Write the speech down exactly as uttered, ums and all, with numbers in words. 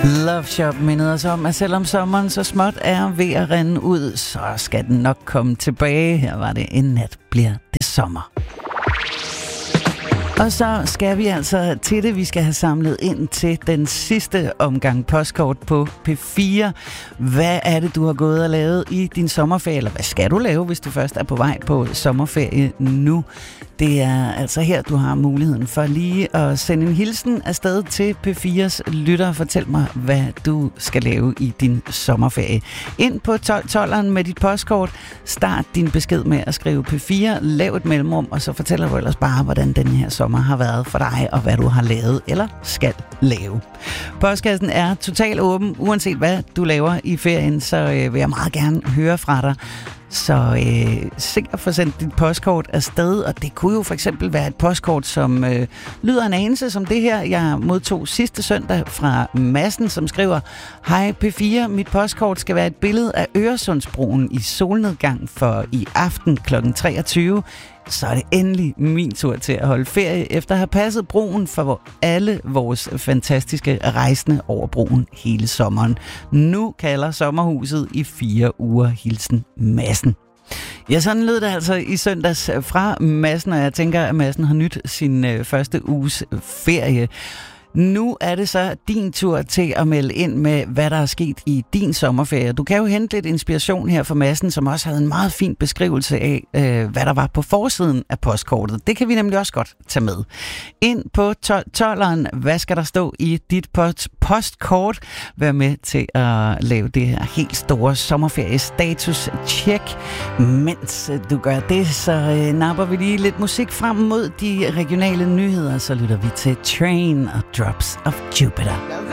Love Shop mindede os om, at selvom sommeren så småt er ved at rinde ud, så skal den nok komme tilbage. Her var det En nat bliver det sommer. Og så skal vi altså til det. Vi skal have samlet ind til den sidste omgang postkort på P fire. Hvad er det, du har gået og lavet i din sommerferie? Eller hvad skal du lave, hvis du først er på vej på sommerferie nu? Det er altså her, du har muligheden for lige at sende en hilsen afsted til P fires lytter og fortæl mig, hvad du skal lave i din sommerferie. Ind på tolv tolveren med dit postkort. Start din besked med at skrive P fire. Lav et mellemrum, og så fortæller du ellers bare, hvordan den her sommer har været for dig, og hvad du har lavet eller skal lave. Postkassen er totalt åben. Uanset hvad du laver i ferien, så øh, vil jeg meget gerne høre fra dig. Så øh, sikkert få sendt dit postkort afsted, og det kunne jo for eksempel være et postkort, som øh, lyder en anelse som det her, jeg modtog sidste søndag fra Madsen, som skriver: Hej P fire, mit postkort skal være et billede af Øresundsbroen i solnedgang, for i aften klokken treogtyve. Så er det endelig min tur til at holde ferie, efter at have passet broen for alle vores fantastiske rejsende over broen hele sommeren. Nu kalder sommerhuset i fire uger. Hilsen Madsen. Ja, sådan lød det altså i søndags fra Madsen, og jeg tænker, at Madsen har nyt sin øh, første uges ferie. Nu er det så din tur til at melde ind med, hvad der er sket i din sommerferie. Du kan jo hente lidt inspiration her fra Madsen, som også havde en meget fin beskrivelse af, øh, hvad der var på forsiden af postkortet. Det kan vi nemlig også godt tage med. Ind på tolv tolveren. Hvad skal der stå i dit post- postkort? Vær med til at lave det her helt store sommerferie-status-check. Mens du gør det, så øh, napper vi lige lidt musik frem mod de regionale nyheder. Så lytter vi til Train og Drops of Jupiter.